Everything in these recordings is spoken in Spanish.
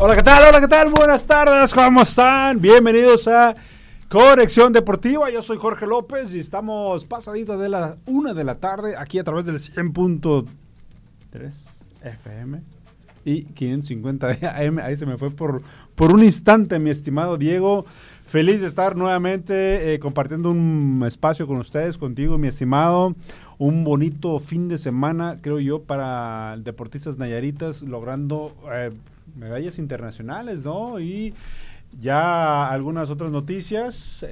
Hola, ¿qué tal? Hola, ¿qué tal? Buenas tardes, ¿cómo están? Bienvenidos a Conexión Deportiva. Yo soy Jorge López y estamos pasadita de la 1 de la tarde aquí a través del 100.3 FM y 550 AM. Ahí se me fue por un instante, mi estimado Diego. Feliz de estar nuevamente compartiendo un espacio con ustedes, contigo, mi estimado. Un bonito fin de semana, creo yo, para deportistas nayaritas, logrando medallas internacionales, ¿no? Y ya algunas otras noticias.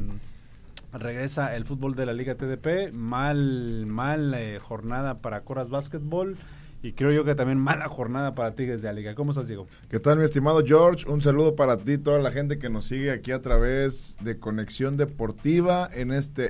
Regresa el fútbol de la Liga TDP. Mal jornada para Coras Básquetbol. Y creo yo que también mala jornada para Tigres de la Liga. ¿Cómo estás, Diego? ¿Qué tal, mi estimado George? Un saludo para ti, toda la gente que nos sigue aquí a través de Conexión Deportiva en este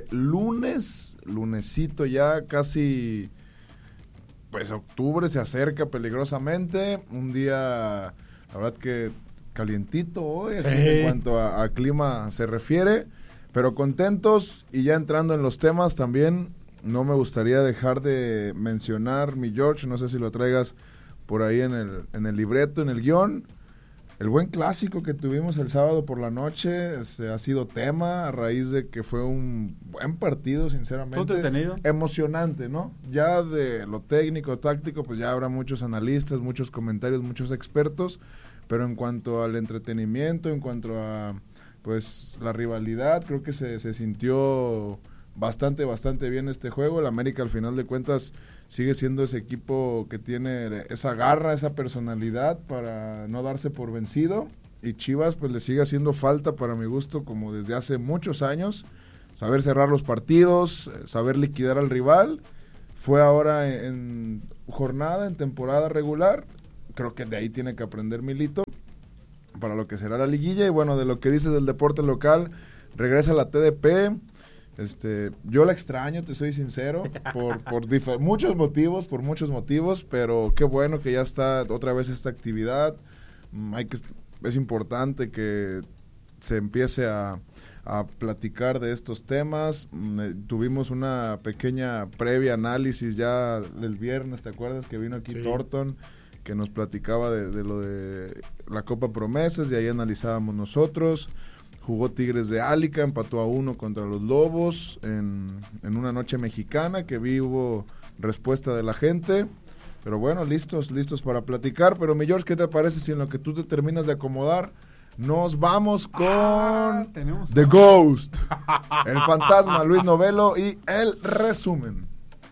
lunesito ya casi, pues octubre se acerca peligrosamente. Un día, la verdad que calientito hoy, aquí en cuanto a clima se refiere, pero contentos. Y ya entrando en los temas también, no me gustaría dejar de mencionar, mi George, no sé si lo traigas por ahí en el libreto, en el guión, el buen clásico que tuvimos el sábado por la noche. Ha sido tema a raíz de que fue un buen partido, sinceramente. ¿Entretenido? Emocionante, ¿no? Ya de lo técnico, táctico, pues ya habrá muchos analistas, muchos comentarios, muchos expertos, pero en cuanto al entretenimiento, en cuanto a pues la rivalidad, creo que se sintió bastante bien este juego. El América, al final de cuentas, sigue siendo ese equipo que tiene esa garra, esa personalidad para no darse por vencido, y Chivas pues le sigue haciendo falta, para mi gusto, como desde hace muchos años, saber cerrar los partidos, saber liquidar al rival. Fue ahora en jornada, en temporada regular, creo que de ahí tiene que aprender Milito para lo que será la liguilla. Y bueno, de lo que dices del deporte local, regresa la TDP. Yo la extraño, te soy sincero, por muchos motivos, pero qué bueno que ya está otra vez esta actividad. Es importante que se empiece a platicar de estos temas. Tuvimos una pequeña previa análisis ya el viernes, ¿te acuerdas? Que vino aquí Thornton, que nos platicaba de lo de la Copa Promesas, y ahí analizábamos nosotros. Jugó Tigres de Álica, empató a 1 contra los Lobos en una noche mexicana, que hubo respuesta de la gente. Pero bueno, listos para platicar. Pero mi George, ¿qué te parece si en lo que tú te terminas de acomodar nos vamos con The Ghost, el fantasma Luis Novelo, y el resumen?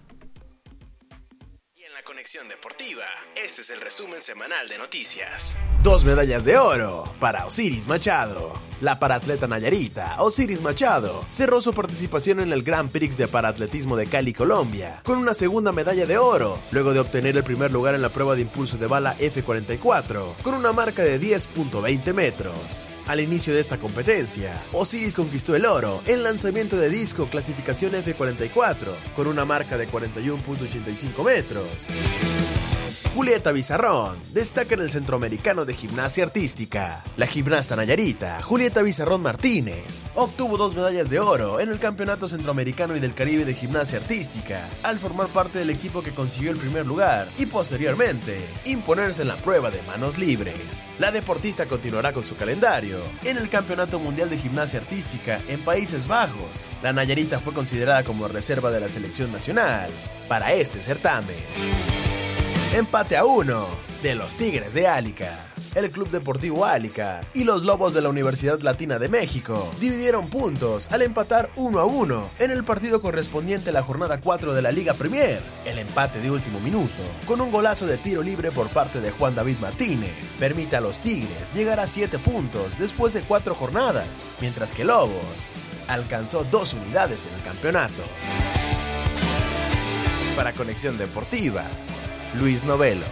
Conexión Deportiva, este es el resumen semanal de noticias. 2 medallas de oro para Osiris Machado. La paraatleta nayarita Osiris Machado cerró su participación en el Grand Prix de paraatletismo de Cali, Colombia, con una segunda medalla de oro, luego de obtener el primer lugar en la prueba de impulso de bala F44, con una marca de 10.20 metros. Al inicio de esta competencia, Osiris conquistó el oro en lanzamiento de disco clasificación F44, con una marca de 41.85 metros. Julieta Bizarrón destaca en el Centroamericano de Gimnasia Artística. La gimnasta nayarita Julieta Bizarrón Martínez obtuvo 2 medallas de oro en el Campeonato Centroamericano y del Caribe de Gimnasia Artística, al formar parte del equipo que consiguió el primer lugar y posteriormente imponerse en la prueba de manos libres. La deportista continuará con su calendario en el Campeonato Mundial de Gimnasia Artística en Países Bajos. La nayarita fue considerada como reserva de la selección nacional para este certamen. Empate a 1 de los Tigres de Álica. El Club Deportivo Álica y los Lobos de la Universidad Latina de México dividieron puntos al empatar 1-1 en el partido correspondiente a la jornada 4 de la Liga Premier. El empate de último minuto, con un golazo de tiro libre por parte de Juan David Martínez, permite a los Tigres llegar a 7 puntos después de 4 jornadas, mientras que Lobos alcanzó 2 unidades en el campeonato. Para Conexión Deportiva, Luis Novelo.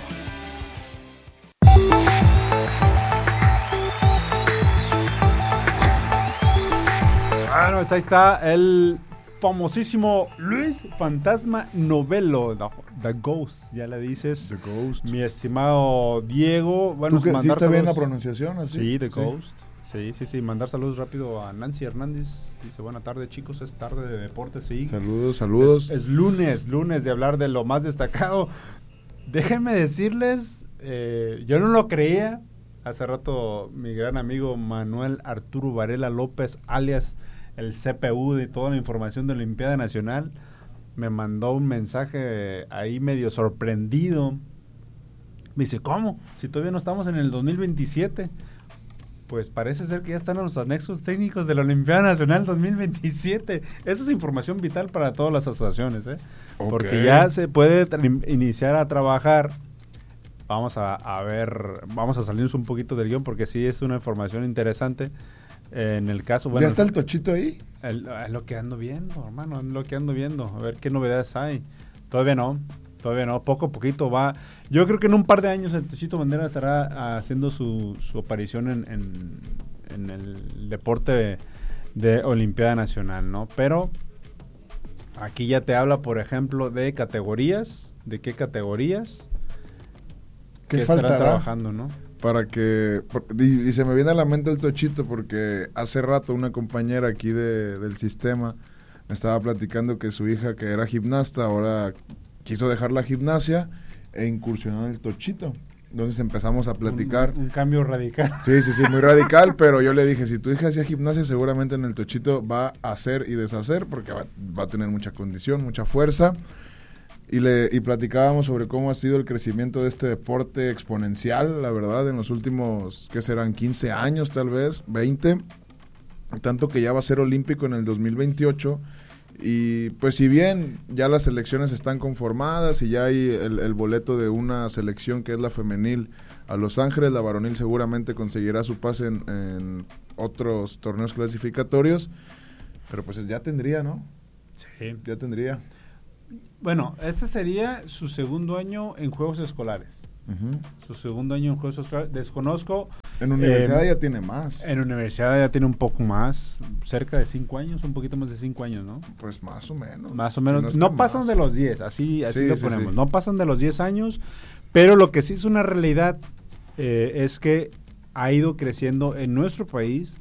Bueno, pues ahí está el famosísimo Luis Fantasma Novelo, The Ghost, ya le dices. The Ghost. Mi estimado Diego. Bueno, ¿Tú que mandar hiciste bien saludos. la pronunciación? ¿Así? Sí, The Ghost. Sí. Mandar saludos rápido a Nancy Hernández. Dice, buena tarde, chicos, es tarde de deportes, sí. Saludos. Es lunes de hablar de lo más destacado. Déjenme decirles, yo no lo creía, Hace rato mi gran amigo Manuel Arturo Varela López, alias el CPU de toda la información de la Olimpiada Nacional, me mandó un mensaje ahí medio sorprendido. Me dice, ¿cómo? Si todavía no estamos en el 2027. Pues parece ser que ya están en los anexos técnicos de la Olimpiada Nacional 2027. Esa es información vital para todas las asociaciones, ¿eh? Okay. Porque ya se puede iniciar a trabajar. Vamos a ver, vamos a salirnos un poquito del guión porque sí es una información interesante. En el caso, bueno, ¿ya está el Tochito ahí? Es lo que ando viendo, hermano, es lo que ando viendo. A ver qué novedades hay. Todavía no, poco a poquito va. Yo creo que en un par de años el Tochito Bandera estará haciendo su aparición en el deporte de Olimpiada Nacional, ¿no? Pero aquí ya te habla, por ejemplo, de categorías, de qué categorías que estará trabajando, ¿no? Para que, y se me viene a la mente el Tochito porque hace rato una compañera aquí del sistema me estaba platicando que su hija, que era gimnasta, ahora quiso dejar la gimnasia e incursionó en el Tochito. Entonces empezamos a platicar. Un cambio radical. Sí, muy radical, pero yo le dije, si tu hija hacía gimnasia, seguramente en el Tochito va a hacer y deshacer porque va a tener mucha condición, mucha fuerza. Y platicábamos sobre cómo ha sido el crecimiento de este deporte exponencial, la verdad, en los últimos, ¿qué serán? 15 años tal vez, 20, tanto que ya va a ser olímpico en el 2028, y pues si bien ya las selecciones están conformadas y ya hay el boleto de una selección que es la femenil a Los Ángeles, la varonil seguramente conseguirá su pase en otros torneos clasificatorios, pero pues ya tendría, ¿no? Sí. Ya tendría. Bueno, este sería su segundo año en Juegos Escolares. Uh-huh. Su segundo año en Juegos Escolares. Desconozco. En universidad ya tiene más. En universidad ya tiene un poco más. Cerca de 5 años, un poquito más de 5 años, ¿no? Pues más o menos. Más o menos. Si no pasan más de los 10, así sí, lo ponemos. Sí. No pasan de los 10 años, pero lo que sí es una realidad es que ha ido creciendo en nuestro país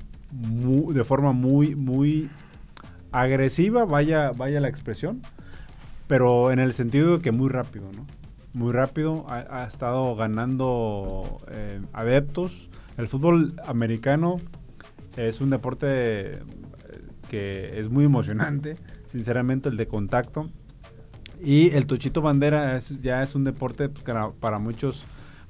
de forma muy agresiva, vaya la expresión, pero en el sentido de que muy rápido, ¿no? Muy rápido, ha estado ganando adeptos. El fútbol americano es un deporte que es muy emocionante, sinceramente, el de contacto. Y el Tochito Bandera ya es un deporte pues, para muchos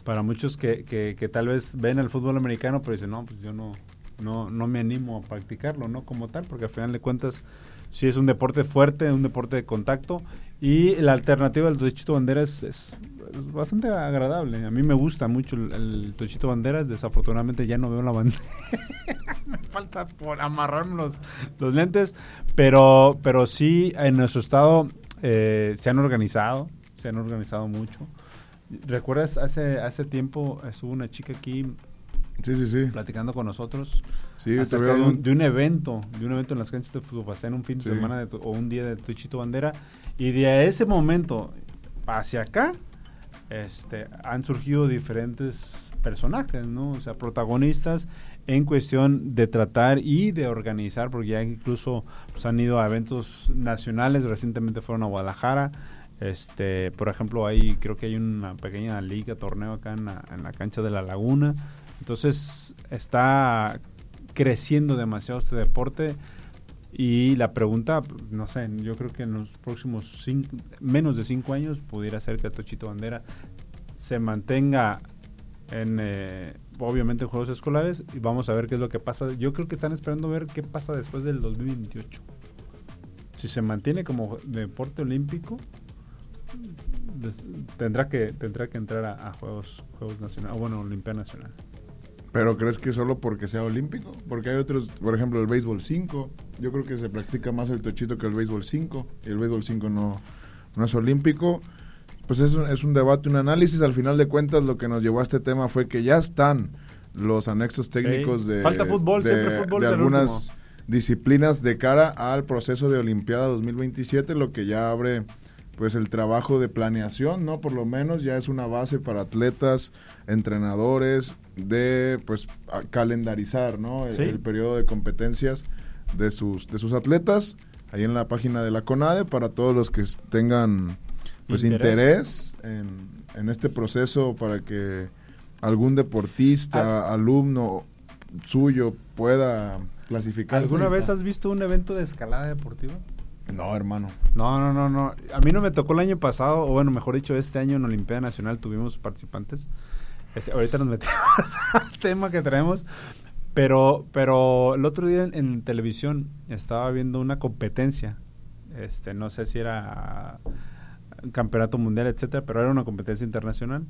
que tal vez ven el fútbol americano, pero dicen, no, pues yo no me animo a practicarlo, ¿no? Como tal, porque al final de cuentas sí es un deporte fuerte, un deporte de contacto, y la alternativa del Tochito Banderas es bastante agradable. A mí me gusta mucho el Tochito Banderas. Desafortunadamente ya no veo la bandera. Me falta por amarrarme los lentes, pero sí en nuestro estado se han organizado mucho. ¿Recuerdas? Hace tiempo estuvo una chica aquí sí. platicando con nosotros acerca de un evento en las canchas de fútbol, en un fin de semana o un día de Tochito Bandera, y de ese momento hacia acá han surgido diferentes personajes, ¿no? O sea, protagonistas en cuestión de tratar y de organizar, porque ya incluso pues, han ido a eventos nacionales. Recientemente fueron a Guadalajara. Por ejemplo, creo que hay una pequeña liga, torneo acá en la cancha de La Laguna. Entonces está creciendo demasiado este deporte, y la pregunta, no sé, yo creo que en los próximos menos de 5 años pudiera ser que el Tochito Bandera se mantenga obviamente en Juegos Escolares, y vamos a ver qué es lo que pasa. Yo creo que están esperando ver qué pasa después del 2028. Si se mantiene como deporte olímpico, tendrá que entrar a Juegos Nacionales, Olimpiada Nacional. ¿Pero crees que solo porque sea olímpico? Porque hay otros, por ejemplo, el béisbol 5. Yo creo que se practica más el Tochito que el béisbol 5. Y el béisbol 5 no es olímpico. Pues es un debate, un análisis. Al final de cuentas, lo que nos llevó a este tema fue que ya están los anexos técnicos falta fútbol, siempre fútbol de es algunas disciplinas de cara al proceso de Olimpiada 2027, lo que ya abre pues el trabajo de planeación, ¿no? Por lo menos ya es una base para atletas, entrenadores, de pues calendarizar, ¿no? El periodo de competencias de sus atletas, ahí en la página de la CONADE, para todos los que tengan pues interés en este proceso, para que algún deportista, alumno suyo pueda clasificar. ¿Alguna vez has visto un evento de escalada deportiva? No, hermano. No. A mí no me tocó el año pasado, o bueno, mejor dicho, este año en Olimpiada Nacional tuvimos participantes. Ahorita nos metimos al tema que traemos, pero el otro día en televisión estaba viendo una competencia, no sé si era un campeonato mundial, etcétera, pero era una competencia internacional.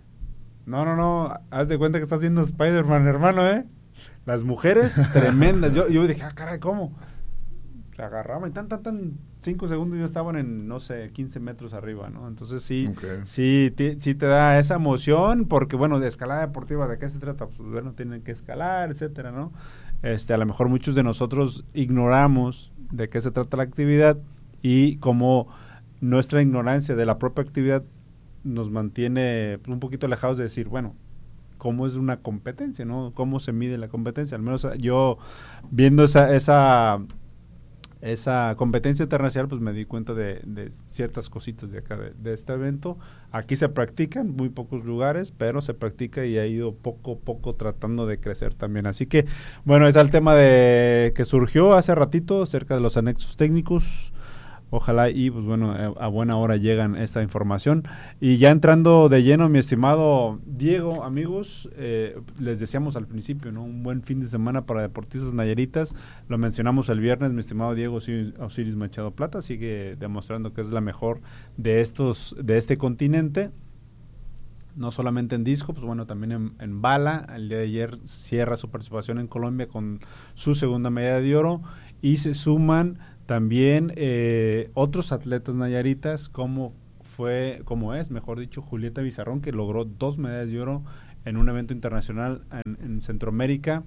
No, haz de cuenta que estás viendo Spider-Man, hermano, Las mujeres tremendas. Yo dije, caray, ¿cómo? Se agarraban y tan 5 segundos ya estaban en, no sé, 15 metros arriba, ¿no? Entonces sí te da esa emoción, porque bueno, de escalada deportiva, ¿de qué se trata? Pues bueno, tienen que escalar, etcétera, ¿no? A lo mejor muchos de nosotros ignoramos de qué se trata la actividad y como nuestra ignorancia de la propia actividad nos mantiene un poquito alejados de decir, bueno, ¿cómo es una competencia, no? ¿Cómo se mide la competencia? Al menos yo viendo esa competencia internacional, pues me di cuenta de ciertas cositas de acá, de este evento. Aquí se practica en muy pocos lugares, pero se practica y ha ido poco a poco tratando de crecer también. Así que, bueno, es el tema que surgió hace ratito acerca de los anexos técnicos. Ojalá y, pues bueno, a buena hora llegan esta información. Y ya entrando de lleno, mi estimado Diego, amigos, les decíamos al principio, ¿no? Un buen fin de semana para deportistas nayaritas. Lo mencionamos el viernes, mi estimado Diego Osiris Machado Plata sigue demostrando que es la mejor de este continente. No solamente en disco, pues bueno, también en bala. El día de ayer cierra su participación en Colombia con su segunda medalla de oro y se suman también otros atletas nayaritas como es, mejor dicho, Julieta Bizarrón, que logró 2 medallas de oro en un evento internacional en Centroamérica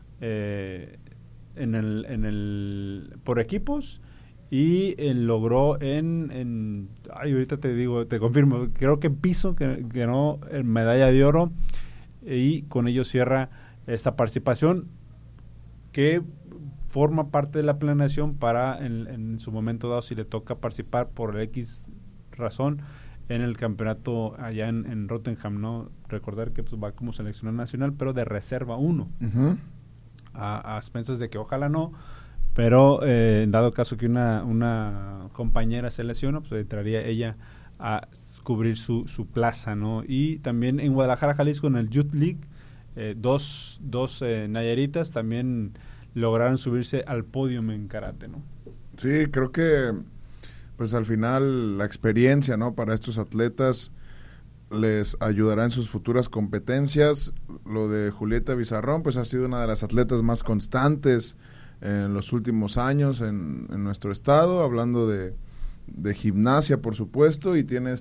por equipos y logró ahorita te confirmo, creo que en piso que ganó medalla de oro y con ello cierra esta participación que forma parte de la planeación para en su momento dado, si le toca participar por el X razón en el campeonato allá en Rottenham, ¿no? Recordar que pues, va como seleccionado nacional, pero de reserva 1. Uh-huh. A expensas de que ojalá no, pero en dado caso que una compañera se lesiona, pues entraría ella a cubrir su plaza, ¿no? Y también en Guadalajara, Jalisco, en el Youth League, dos nayaritas también lograron subirse al podio en karate, ¿no? Sí, creo que pues al final la experiencia, ¿no? Para estos atletas les ayudará en sus futuras competencias. Lo de Julieta Bizarrón pues ha sido una de las atletas más constantes en los últimos años en nuestro estado, hablando de gimnasia, por supuesto, y tiene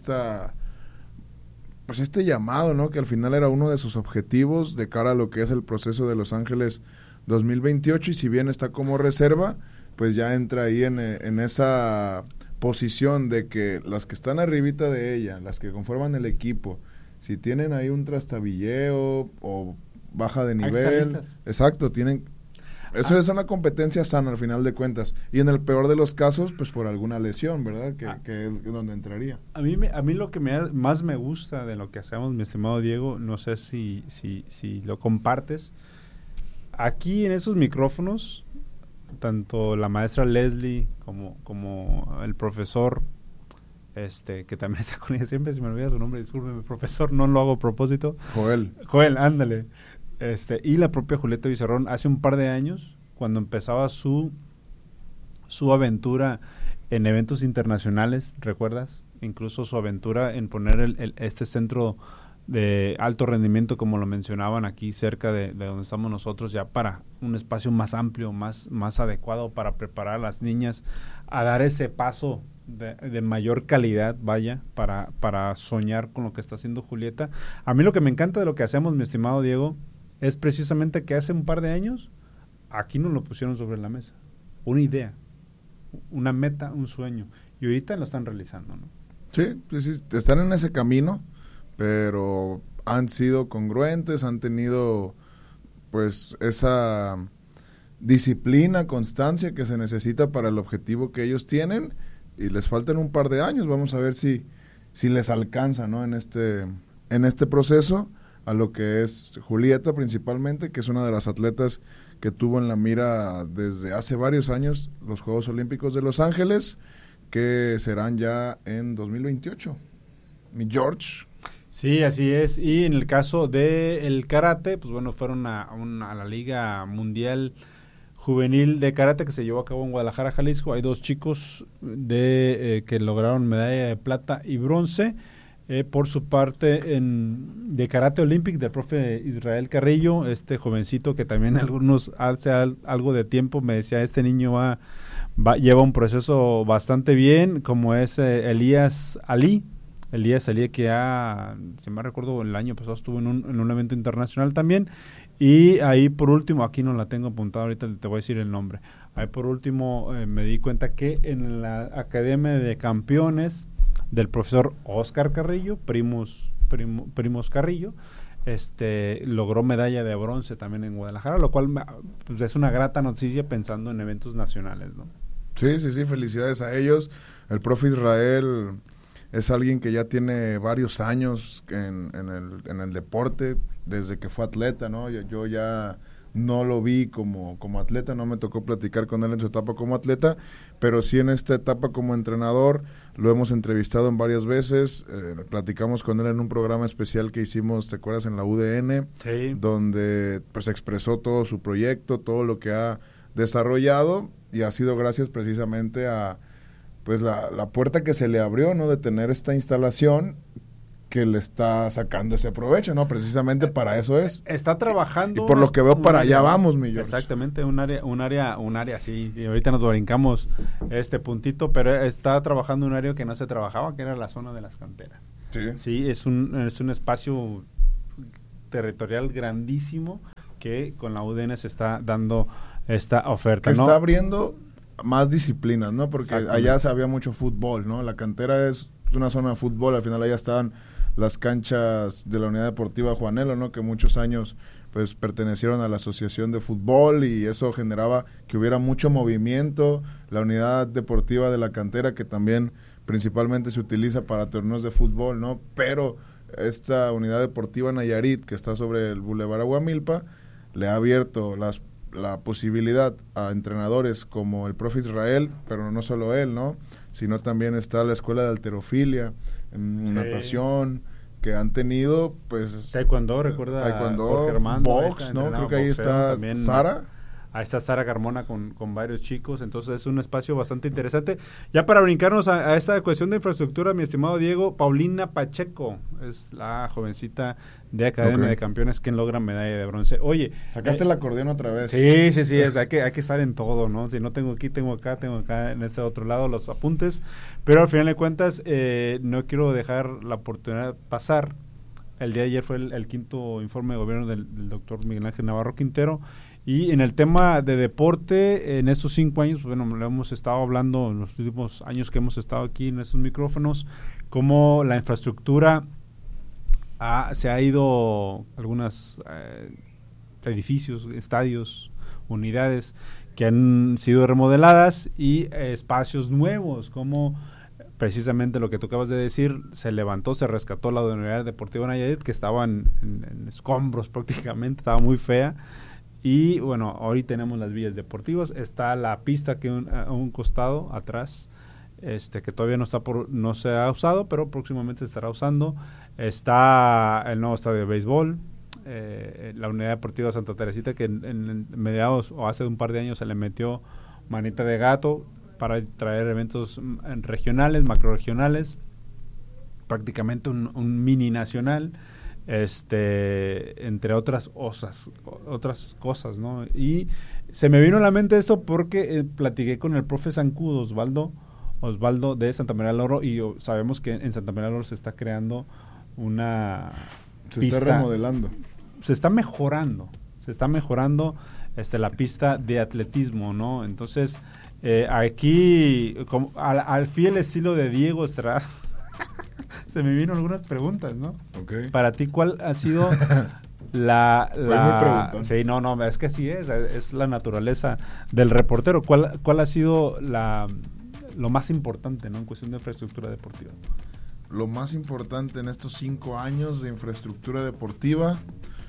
este llamado, ¿no? Que al final era uno de sus objetivos de cara a lo que es el proceso de Los Ángeles 2028, y si bien está como reserva, pues ya entra ahí en esa posición de que las que están arribita de ella, las que conforman el equipo, si tienen ahí un trastabilleo o baja de nivel, exacto, eso es una competencia sana al final de cuentas, y en el peor de los casos, pues por alguna lesión, ¿verdad? Que es donde entraría. A mí lo que más me gusta de lo que hacemos, mi estimado Diego, no sé si lo compartes. Aquí en esos micrófonos, tanto la maestra Leslie como el profesor, que también está con ella, siempre se me olvida su nombre, discúlpeme, profesor, no lo hago a propósito. Joel, ándale. Y la propia Julieta Bizarrón, hace un par de años, cuando empezaba su aventura en eventos internacionales, ¿recuerdas? Incluso su aventura en poner este centro de alto rendimiento, como lo mencionaban aquí cerca de donde estamos nosotros, ya para un espacio más amplio, más adecuado para preparar a las niñas a dar ese paso de mayor calidad, para soñar con lo que está haciendo Julieta. A mí lo que me encanta de lo que hacemos, mi estimado Diego, es precisamente que hace un par de años aquí nos lo pusieron sobre la mesa, una idea, una meta, un sueño, y ahorita lo están realizando, ¿no? Sí, están en ese camino, pero han sido congruentes, han tenido pues esa disciplina, constancia que se necesita para el objetivo que ellos tienen, y les faltan un par de años. Vamos a ver si les alcanza, ¿no? En este proceso. a lo que es Julieta principalmente, que es una de las atletas que tuvo en la mira desde hace varios años los Juegos Olímpicos de Los Ángeles, que serán ya en 2028. Mi George. Sí, así es. Y en el caso del karate, pues bueno, fueron a la Liga Mundial Juvenil de Karate que se llevó a cabo en Guadalajara, Jalisco. Hay 2 chicos que lograron medalla de plata y bronce. Por su parte, de Karate Olympic, del profe Israel Carrillo, este jovencito que también algunos hace algo de tiempo me decía, este niño lleva un proceso bastante bien, como es Elías Ali, que si me recuerdo, el año pasado estuvo en un evento internacional también. Y ahí por último, aquí no la tengo apuntada, ahorita te voy a decir el nombre. Ahí por último me di cuenta que en la Academia de Campeones del profesor Oscar Carrillo, primos Carrillo, logró medalla de bronce también en Guadalajara, lo cual pues, es una grata noticia pensando en eventos nacionales, ¿no? Sí, felicidades a ellos. El profe Israel es alguien que ya tiene varios años en el deporte, desde que fue atleta, ¿no? Yo ya no lo vi como atleta, no me tocó platicar con él en su etapa como atleta, pero sí en esta etapa como entrenador. Lo hemos entrevistado en varias veces, platicamos con él en un programa especial que hicimos, ¿te acuerdas? En la UDN, sí, donde pues expresó todo su proyecto, todo lo que ha desarrollado, y ha sido gracias precisamente a pues la puerta que se le abrió, ¿no? De tener esta instalación que le está sacando ese provecho, ¿no? Precisamente para eso es. Está trabajando. Y por lo que veo, para allá vamos, mi George. Exactamente, un área, sí. Y ahorita nos brincamos este puntito, pero está trabajando un área que no se trabajaba, que era la zona de las canteras. Sí. Sí, es un espacio territorial grandísimo que con la UDN se está dando esta oferta, que ¿no? está abriendo más disciplinas, ¿no? Porque allá había mucho fútbol, ¿no? La cantera es una zona de fútbol, al final allá estaban las canchas de la Unidad Deportiva Juanelo, ¿no? Que muchos años pues pertenecieron a la Asociación de Fútbol, y eso generaba que hubiera mucho movimiento. La Unidad Deportiva de la Cantera, que también principalmente se utiliza para torneos de fútbol, ¿no? Pero esta Unidad Deportiva Nayarit, que está sobre el Boulevard Aguamilpa, le ha abierto la posibilidad a entrenadores como el profe Israel, pero no solo él, ¿no? Sino también está la escuela de halterofilia, natación, que han tenido, pues... Taekwondo, recuerda Jorge Armando, box, ¿no? Creo que ahí está Sara. Ahí está Sara Carmona con varios chicos, entonces es un espacio bastante interesante. Ya para brincarnos a esta cuestión de infraestructura, mi estimado Diego, Paulina Pacheco es la jovencita de Academia de Campeones quien logra medalla de bronce. Oye, sacaste el acordeón otra vez. Sí, hay que estar en todo, ¿no? Si no tengo aquí, tengo acá, en este otro lado los apuntes, pero al final de cuentas no quiero dejar la oportunidad pasar. El día de ayer fue el quinto informe de gobierno del doctor Miguel Ángel Navarro Quintero. Y en el tema de deporte, en estos 5 años, bueno, lo hemos estado hablando en los últimos años que hemos estado aquí en estos micrófonos, cómo la infraestructura se ha ido, algunos edificios, estadios, unidades que han sido remodeladas y espacios nuevos, como precisamente lo que tú acabas de decir, se levantó, se rescató la Unidad Deportiva Nayarit, que estaba en escombros prácticamente, estaba muy fea. Y bueno, hoy tenemos las vías deportivas, está la pista que a un costado atrás, que todavía no se ha usado, pero próximamente se estará usando. Está el nuevo estadio de béisbol, la Unidad Deportiva Santa Teresita, que en mediados o hace un par de años se le metió manita de gato para traer eventos regionales, macroregionales, prácticamente un mini nacional. Entre otras cosas, ¿no? Y se me vino a la mente esto porque platiqué con el profe Zancudo, Osvaldo de Santa María del Oro, y sabemos que en Santa María del Oro se está creando una pista. Está remodelando. Se está mejorando la pista de atletismo, ¿no? Entonces, aquí, al fiel estilo de Diego Estrada, se me vino algunas preguntas, ¿no? Okay. Para ti, ¿cuál ha sido sí, no, es que así es la naturaleza del reportero. ¿Cuál ha sido lo más importante, ¿no? En cuestión de infraestructura deportiva? lo más importante en estos 5 años de infraestructura deportiva,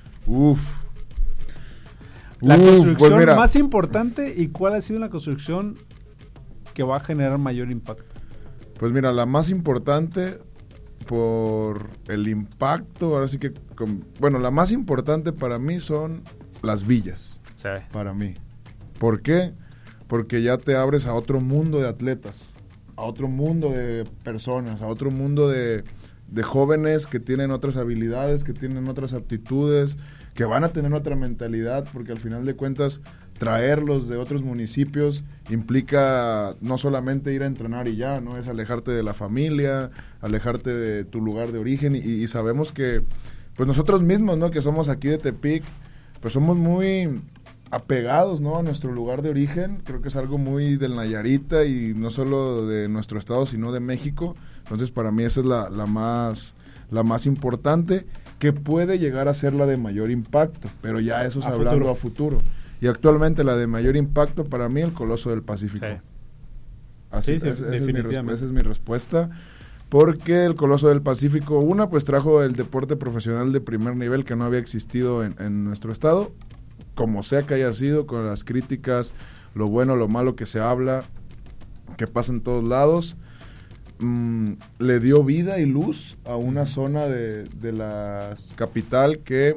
La construcción pues mira, más importante, ¿y cuál ha sido la construcción que va a generar mayor impacto? Pues mira, la más importante por el impacto, ahora sí que, la más importante para mí son las villas, Sí. para mí. ¿Por qué? Porque ya te abres a otro mundo de atletas, a otro mundo de personas, a otro mundo de jóvenes que tienen otras habilidades, que tienen otras aptitudes, que van a tener otra mentalidad, porque al final de cuentas traerlos de otros municipios implica no solamente ir a entrenar y ya, ¿no? Es alejarte de la familia, alejarte de tu lugar de origen y sabemos que pues nosotros mismos, ¿no? Que somos aquí de Tepic, pues somos muy apegados, ¿no? A nuestro lugar de origen. Creo que es algo muy del Nayarita y no solo de nuestro estado, sino de México. Entonces para mí esa es la más importante, que puede llegar a ser la de mayor impacto, pero ya eso es hablando a futuro. Y actualmente la de mayor impacto para mí, el Coloso del Pacífico. Sí. Así Sí, definitivamente. esa es mi respuesta, porque el Coloso del Pacífico, pues trajo el deporte profesional de primer nivel que no había existido en nuestro estado, como sea que haya sido, con las críticas, lo bueno, lo malo que se habla, que pasa en todos lados. Le dio vida y luz a una zona de la capital que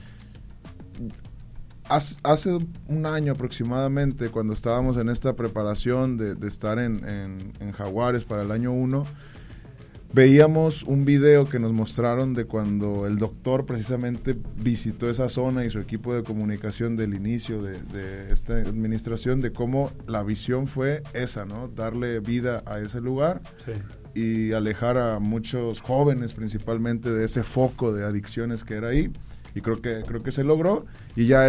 hace un año aproximadamente, cuando estábamos en esta preparación de estar en Jaguares para el año 1, veíamos un video que nos mostraron de cuando el doctor precisamente visitó esa zona y su equipo de comunicación del inicio de esta administración, de cómo la visión fue esa, ¿no? Darle vida a ese lugar. Sí. Y alejar a muchos jóvenes principalmente de ese foco de adicciones que era ahí, y creo que se logró, y ya